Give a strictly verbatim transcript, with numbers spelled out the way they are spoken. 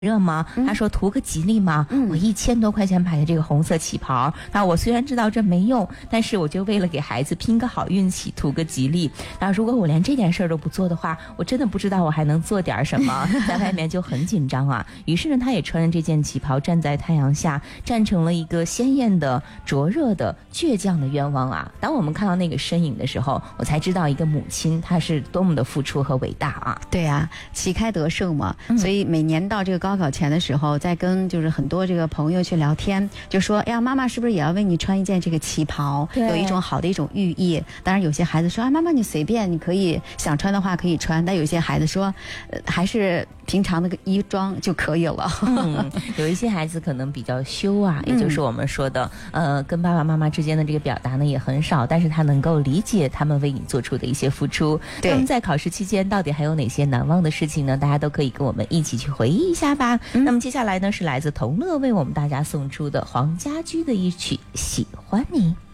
热吗？他说图个吉利嘛。嗯、我一千多块钱买的这个红色旗袍，那我虽然知道这没用，但是我就为了给孩子拼个好运气，图个吉利。那如果我连这件事儿都不做的话，我真的不知道我还能做点什么，在外面就很紧张啊。于是呢，他也穿着这件旗袍，站在太阳下，站成了一个鲜艳的、灼热的、倔强的愿望啊。当我们看到那个身影的时候，我才知道一个母亲她是多么的付出和伟大啊。 对啊，旗开得胜嘛，嗯、所以每年到这个高考前的时候，在跟就是很多这个朋友去聊天，就说哎呀，妈妈是不是也要为你穿一件这个旗袍，有一种好的一种寓意。当然有些孩子说啊，妈妈你随便，你可以想穿的话可以穿，但有些孩子说、呃、还是平常那个衣装就可以了。 嗯，有一些孩子可能比较羞啊，也就是我们说的、嗯、呃，跟爸爸妈妈之间的这个表达呢也很少，但是他能够理解他们为你做出的一些付出。那么在考试期间到底还有哪些难忘的事情呢？大家都可以跟我们一起去回忆一下吧。嗯、那么接下来呢是来自同乐为我们大家送出的黄家驹的一曲《喜欢你》。